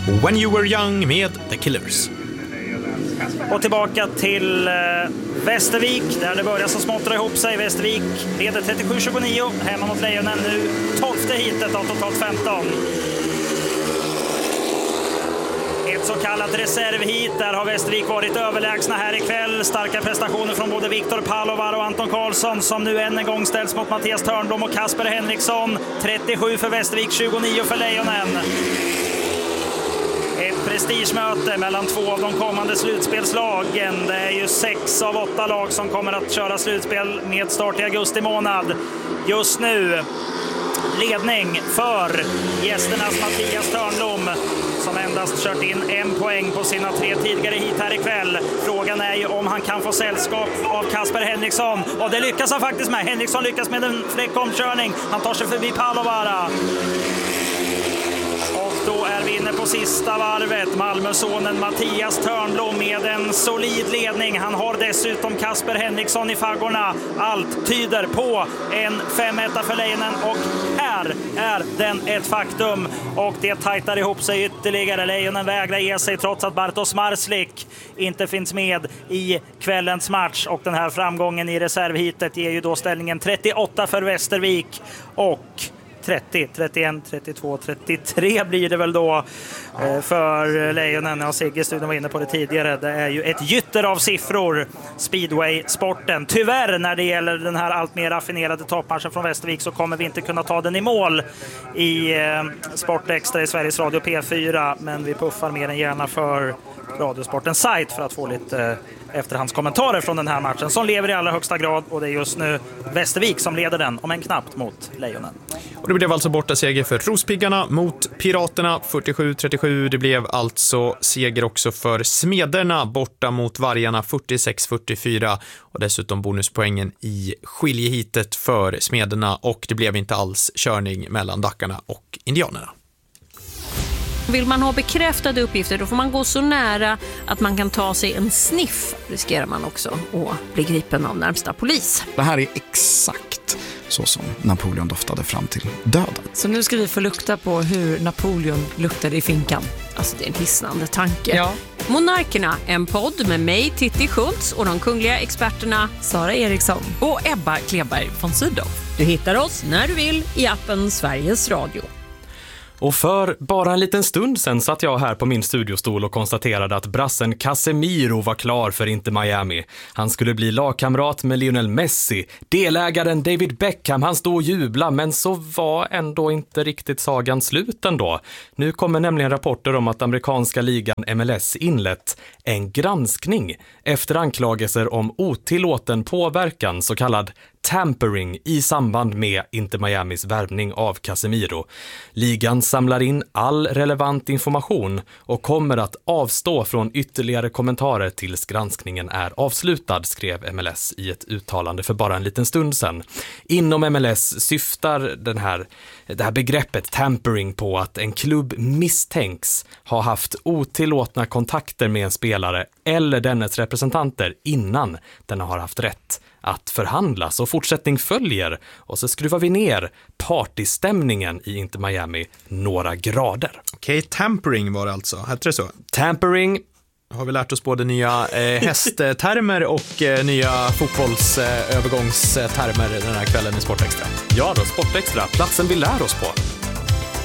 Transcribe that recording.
When You Were Young med The Killers. Och tillbaka till Västervik där det börjar så smått dra ihop sig. Västervik leder 37-29 hemma mot Lejonen nu. 12:e hitet av totalt 15. Ett så kallat reservhit. Där har Västervik varit överlägsna här ikväll. Starka prestationer från både Viktor Palovar och Anton Karlsson som nu än en gång ställs mot Mattias Törnblom och Kasper Henriksson. 37 för Västervik, 29 för Lejonen. Ett prestigemöte mellan två av de kommande slutspelslagen. Det är ju 6 av 8 lag som kommer att köra slutspel med start i augusti månad. Just nu ledning för gästernas Mattias Törnblom som endast kört in 1 poäng på sina 3 tidigare hit här ikväll. Frågan är ju om han kan få sällskap av Kasper Henriksson. Och det lyckas han faktiskt med. Henriksson lyckas med en fräck omkörning. Han tar sig förbi Palovara. Och då är vi inne på sista varvet. Malmösonen Mattias Törnblom med en solid ledning. Han har dessutom Kasper Henriksson i faggorna. Allt tyder på en 5-1 för Lejonen och här är den ett faktum. Och det tajtar ihop sig ytterligare. Lejonen vägrar ge sig trots att Bartosz Marslik inte finns med i kvällens match. Och den här framgången i reservhitet ger ju då ställningen 38 för Västervik och 30, 31, 32, 33 blir det väl då för Lejonen. Ja, Sigge-studion var inne på det tidigare. Det är ju ett gytter av siffror, speedway-sporten. Tyvärr när det gäller den här allt mer raffinerade toppmatchen från Västervik så kommer vi inte kunna ta den i mål i Sport Extra i Sveriges Radio P4. Men vi puffar mer än gärna för Radiosportens sajt för att få lite efterhandskommentarer från den här matchen som lever i allra högsta grad, och det är just nu Västervik som leder den, om en knappt, mot Lejonen. Och det blev alltså borta seger för Rospiggarna mot Piraterna 47-37. Det blev alltså seger också för Smederna borta mot Vargarna 46-44 och dessutom bonuspoängen i skiljehitet för Smederna, och det blev inte alls körning mellan Dackarna och Indianerna. Vill man ha bekräftade uppgifter då får man gå så nära att man kan ta sig en sniff. Riskerar man också att bli gripen av närmsta polis. Det här är exakt så som Napoleon doftade fram till döden. Så nu ska vi få lukta på hur Napoleon luktade i finkan. Alltså det är en hisnande tanke. Ja. Monarkerna, en podd med mig, Titti Schultz, och de kungliga experterna Sara Eriksson och Ebba Kleberg von Sydow. Du hittar oss när du vill i appen Sveriges Radio. Och för bara en liten stund sen satt jag här på min studiostol och konstaterade att brassen Casemiro var klar för Inter Miami. Han skulle bli lagkamrat med Lionel Messi. Delägaren David Beckham, han stod och jubla, men så var ändå inte riktigt sagan slut ändå. Nu kommer nämligen rapporter om att amerikanska ligan MLS inlett en granskning efter anklagelser om otillåten påverkan, så kallad tampering, i samband med Inter Miamis värvning av Casemiro. Ligan samlar in all relevant information och kommer att avstå från ytterligare kommentarer tills granskningen är avslutad, skrev MLS i ett uttalande för bara en liten stund sedan. Inom MLS syftar det här begreppet tampering på att en klubb misstänks ha haft otillåtna kontakter med en spelare eller dennes representanter innan den har haft rätt att förhandlas, och fortsättning följer, och så skruvar vi ner partystämningen i Inter Miami några grader. Okej, tampering var det alltså. Hette det så? Tampering. Har vi lärt oss både nya hästtermer och nya fotbollsövergångstermer den här kvällen i Sportextra. Ja då, Sportextra, platsen vi lär oss på.